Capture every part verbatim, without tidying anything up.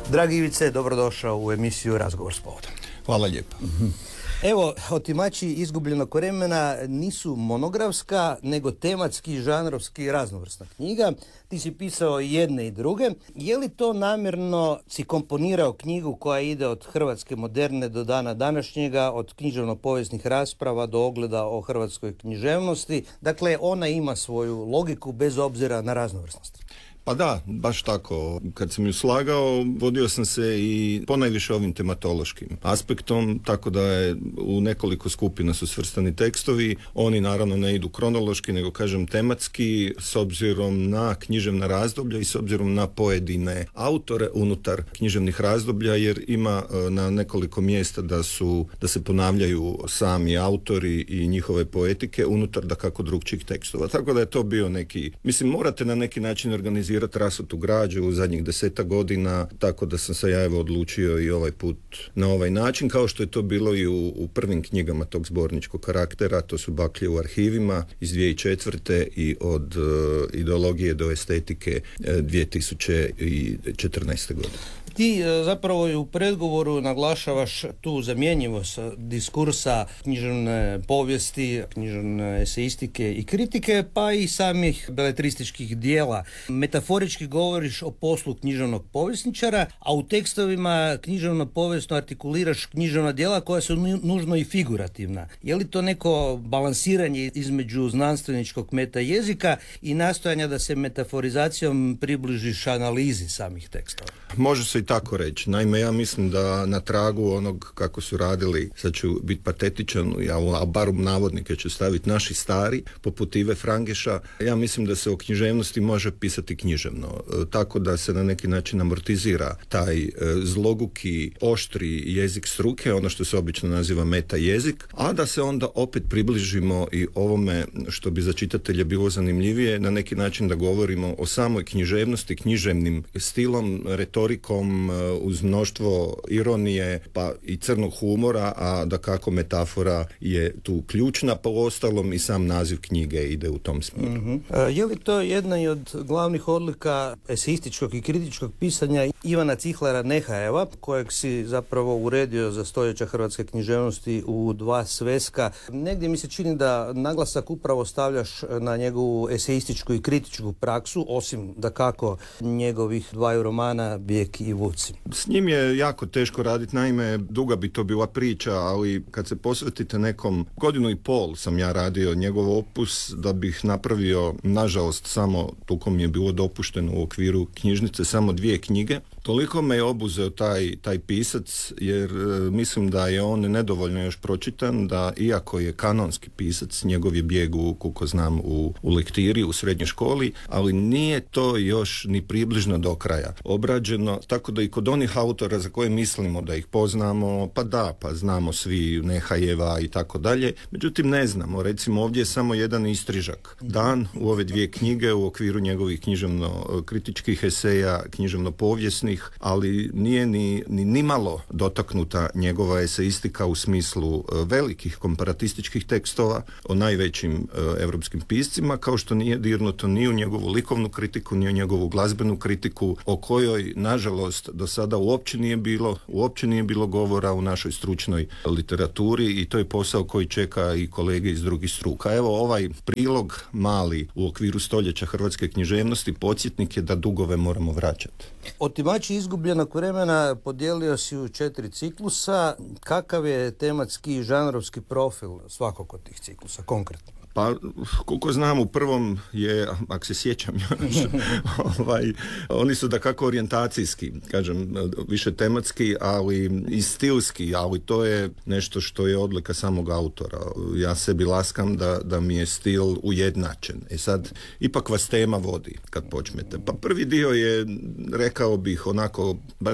Dragi Ivice, dobrodošao u emisiju Razgovor s povodom. Hvala lijepo. Mm-hmm. Evo, Otimači izgubljenog vremena nisu monografska, nego tematski, žanrovski raznovrsna knjiga. Ti si pisao jedne i druge. Je li to namjerno si komponirao knjigu koja ide od hrvatske moderne do dana današnjega, od književno-povijesnih rasprava do ogleda o hrvatskoj književnosti? Dakle, ona ima svoju logiku bez obzira na raznovrsnost. Pa da, baš tako. Kad sam ju slagao, vodio sam se i ponajviše ovim tematološkim aspektom, tako da je u nekoliko skupina su svrstani tekstovi. Oni naravno ne idu kronološki, nego kažem tematski, s obzirom na književna razdoblja i s obzirom na pojedine autore unutar književnih razdoblja, jer ima na nekoliko mjesta da su, da se ponavljaju sami autori i njihove poetike unutar da kako drugčijih tekstova. Tako da je to bio neki, mislim, morate na neki način organizirati rasutu građu u zadnjih deseta godina, tako da sam se ja evo odlučio i ovaj put na ovaj način, kao što je to bilo i u, u prvim knjigama tog zborničkog karaktera. To su Baklje u arhivima iz dvije tisuće četvrte i od uh, ideologije do estetike uh, dvije tisuće četrnaeste godine. Ti zapravo i u predgovoru naglašavaš tu zamjenjivost diskursa književne povijesti, književne eseistike i kritike, pa i samih beletrističkih dijela. Metaforički govoriš o poslu književnog povjesničara, a u tekstovima književno-povijesno artikuliraš književna djela koja su nužno i figurativna. Je li to neko balansiranje između znanstveničkog meta jezika i nastojanja da se metaforizacijom približiš analizi samih tekstova? Može se i tako reći. Naime, ja mislim da na tragu onog kako su radili, sad ću biti patetičan, ja, a bar navodnike ću staviti naši stari, poput Ive Frangeša, ja mislim da se o književnosti može pisati književno, e, tako da se na neki način amortizira taj e, zloguki, oštri jezik struke, ono što se obično naziva meta jezik, a da se onda opet približimo i ovome što bi za čitatelje bilo zanimljivije, na neki način da govorimo o samoj književnosti, književnim stilom, retorikom, uz mnoštvo ironije pa i crnog humora, a da kako metafora je tu ključna, pa uostalom i sam naziv knjige ide u tom smjeru. Mm-hmm. Je li to jedna i od glavnih odlika eseističkog i kritičkog pisanja Ivana Cihlara Nehajeva, kojeg si zapravo uredio za stoljeća hrvatske književnosti u dva sveska? Negdje mi se čini da naglasak upravo stavljaš na njegovu eseističku i kritičku praksu, osim da kako njegovih dvaju romana Bijek i Vuci. S njim je jako teško raditi, naime duga bi to bila priča, ali kad se posvetite nekom, godinu i pol sam ja radio njegov opus da bih napravio, nažalost samo toliko mi je bilo dopušteno u okviru knjižnice, samo dvije knjige. Toliko me je obuzeo taj, taj pisac, jer e, mislim da je on nedovoljno još pročitan, da iako je kanonski pisac, njegov je bijeg u, koliko znam, u, u lektiri, u srednjoj školi, ali nije to još ni približno do kraja obrađeno, tako da i kod onih autora za koje mislimo da ih poznamo, pa da, pa znamo svi Nehajeva i tako dalje, međutim ne znamo, recimo ovdje je samo jedan istrižak dan u ove dvije knjige u okviru njegovih književno-kritičkih eseja, književno-povijesnih, ali nije ni, ni nimalo dotaknuta njegova eseistika u smislu velikih komparatističkih tekstova o najvećim europskim piscima, kao što nije dirnuto ni u njegovu likovnu kritiku, ni u njegovu glazbenu kritiku, o kojoj, nažalost, do sada uopće nije bilo, uopće nije bilo govora u našoj stručnoj literaturi, i to je posao koji čeka i kolege iz drugih struka. Evo, ovaj prilog mali u okviru stoljeća hrvatske književnosti podsjetnik je da dugove moramo vraćati. Otimači izgubljenog vremena podijelio si u četiri ciklusa. Kakav je tematski i žanrovski profil svakog od tih ciklusa konkretno? Pa, koliko znam, u prvom je, ako se sjećam još, ovaj, oni su dakako orijentacijski, kažem, više tematski, ali i stilski, ali to je nešto što je odlika samog autora. Ja sebi laskam da, da mi je stil ujednačen. E sad, ipak vas tema vodi kad počnete. Pa prvi dio je, rekao bih, onako, baš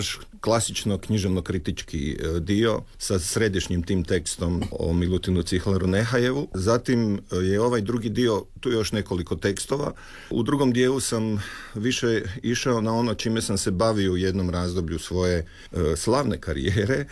klasično književno-kritički dio sa središnjim tim tekstom o Milutinu Cihlaru Nehajevu. Zatim je ovaj drugi dio, tu još nekoliko tekstova. U drugom dijelu sam više išao na ono čime sam se bavio u jednom razdoblju svoje uh, slavne karijere,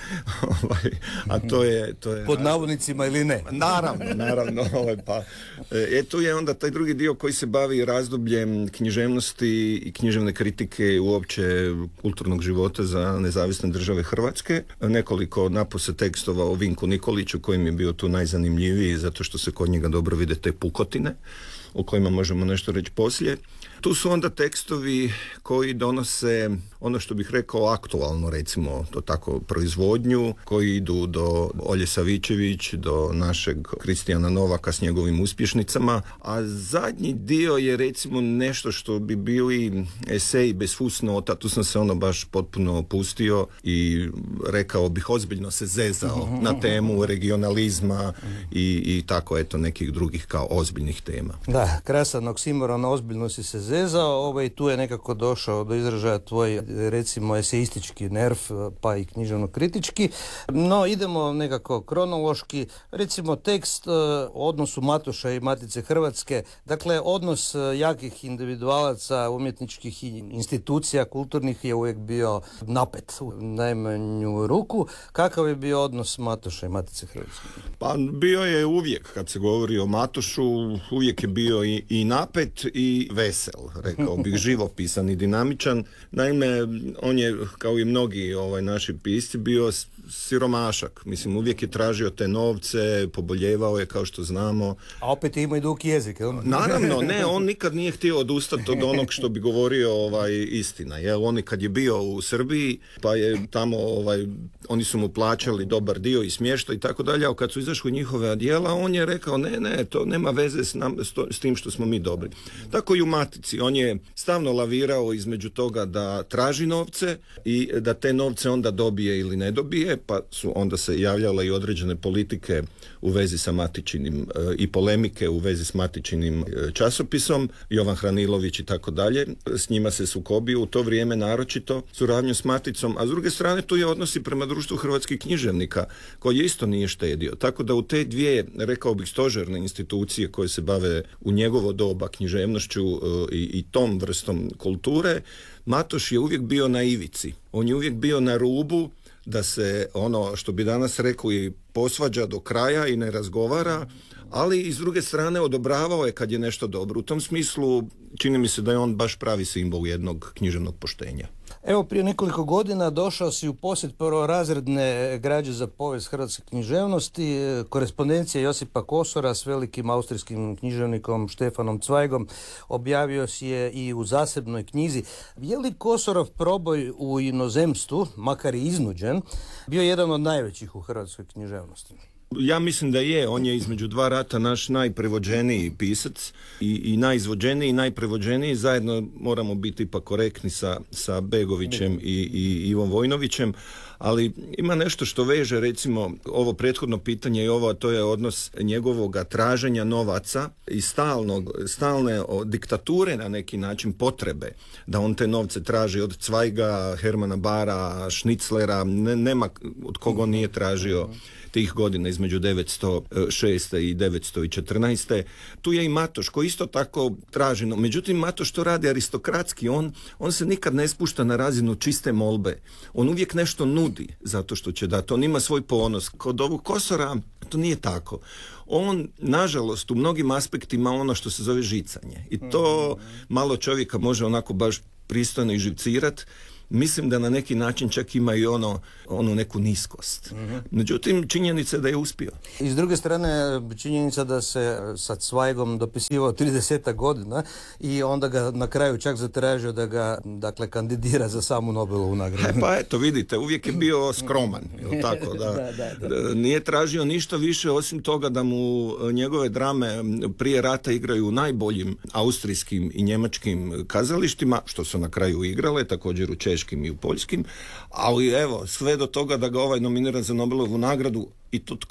a to je... To je pod navodnicima ili ne? Naravno, naravno. Ovaj, pa, e, tu je onda taj drugi dio koji se bavi razdobljem književnosti i književne kritike i uopće kulturnog života za nezavisne države Hrvatske. Nekoliko napose tekstova o Vinku Nikoliću, koji mi je bio tu najzanimljiviji, zato što se kod njega dobro vide te pukotine, o kojima možemo nešto reći poslije. Tu su onda tekstovi koji donose ono što bih rekao aktualno, recimo to tako, proizvodnju, koji idu do Olje Savičević, do našeg Kristijana Novaka s njegovim uspješnicama, a zadnji dio je recimo nešto što bi bili eseji bez fusnota. Tu sam se ono baš potpuno opustio i rekao bih ozbiljno se zezao na temu regionalizma i, i tako eto nekih drugih kao ozbiljnih tema. Da, krasan oksimoron, ozbiljno si se zezao, ovaj, tu je nekako došao do izražaja tvoj recimo eseistički nerv, pa i književno-kritički. No, idemo nekako kronološki. Recimo tekst o odnosu Matoša i Matice Hrvatske, dakle odnos jakih individualaca, umjetničkih institucija, kulturnih je uvijek bio napet u najmanju ruku. Kakav je bio odnos Matoša i Matice Hrvatske? Pa bio je uvijek, kad se govori o Matošu, uvijek je bio i, i napet i vesel, rekao bih, živopisan i dinamičan. Naime, on je, kao i mnogi ovaj, naši pisci, bio siromašak. Mislim, uvijek je tražio te novce, poboljevao je, kao što znamo. A opet je imao i dug jezik, jel? Naravno, ne, on nikad nije htio odustati od onog što bi govorio ovaj, istina. Jel? On kad je bio u Srbiji, pa je tamo, ovaj, oni su mu plaćali dobar dio i smještaj i tako dalje, a kad su izašli njihove djela, on je rekao, ne, ne, to nema veze s, nam, s, to, s tim što smo mi dobri. Tako i u Matici. On je stavno lavirao između toga da traži novce i da te novce onda dobije ili ne dobije, pa su onda se javljale i određene politike u vezi sa Matičinim e, i polemike u vezi s Matičinim e, časopisom, Jovan Hranilović i tako dalje. S njima se sukobio u to vrijeme naročito suradnju s Maticom, a s druge strane tu je odnosi prema društvu hrvatskih književnika, koji isto nije štedio. Tako da u te dvije, rekao bih, stožerne institucije koje se bave u njegovo doba književnošću e, i, i tom vrstom kulture, Matoš je uvijek bio na ivici. On je uvijek bio na rubu da se ono što bi danas rekli posvađa do kraja i ne razgovara, ali i s druge strane odobravao je kad je nešto dobro. U tom smislu čini mi se da je on baš pravi simbol jednog književnog poštenja. Evo, prije nekoliko godina došao si u posjet prvorazredne građe za povijest hrvatske književnosti, korespondencija Josipa Kosora s velikim austrijskim književnikom Štefanom Zweigom, objavio si je i u zasebnoj knjizi. Je li Kosorov proboj u inozemstvu, makar i iznuđen, bio jedan od najvećih u hrvatskoj književnosti? Ja mislim da je. On je između dva rata naš najprevođeniji pisac i, i najizvođeniji i najprevođeniji. Zajedno moramo biti ipak korektni sa, sa Begovićem i, i Ivom Vojnovićem, ali ima nešto što veže recimo ovo prethodno pitanje i ovo, a to je odnos njegovog traženja novaca i stalnog, stalne o, diktature na neki način, potrebe da on te novce traži od Zweiga, Hermana Bara, Schnitzlera, ne, nema od koga on nije tražio tih godina između devetsto šeste i devetsto četrnaeste. Tu je i Matoš koji isto tako traži, no, međutim Matoš to radi aristokratski, on, on se nikad ne spušta na razinu čiste molbe. On uvijek nešto nudi zato što će dati. On ima svoj ponos. Kod ovog Kosora to nije tako. On, nažalost, u mnogim aspektima ono što se zove žicanje. I to malo čovjeka može onako baš pristojno iživcirat. Mislim da na neki način čak ima i ono, ono neku niskost. Međutim, činjenica je da je uspio. I s druge strane, činjenica da se sa Zweigom dopisivao trideset godina i onda ga na kraju čak zatražio da ga, dakle, kandidira za samu Nobelovu nagradu. E, pa eto, vidite, uvijek je bio skroman, jel tako? Da, da, da, da. Nije tražio ništa više osim toga da mu njegove drame prije rata igraju u najboljim austrijskim i njemačkim kazalištima, što su na kraju igrale, također u češkim i u poljskim, ali evo, sve do toga da ga ovaj nominiran za Nobelovu nagradu, i to